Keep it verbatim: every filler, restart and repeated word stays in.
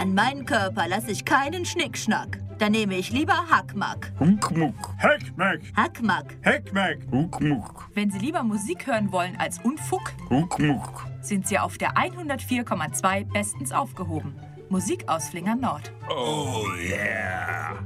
An meinen Körper lasse ich keinen Schnickschnack. Da nehme ich lieber Hackmack. Huckmuck. Heckmeck. Hackmack. Heckmeck. Huckmuck. Wenn Sie lieber Musik hören wollen als Unfug, Huckmuck. sind Sie auf der hundertvier Komma zwei bestens aufgehoben. Musik aus Flingern Nord. Oh yeah.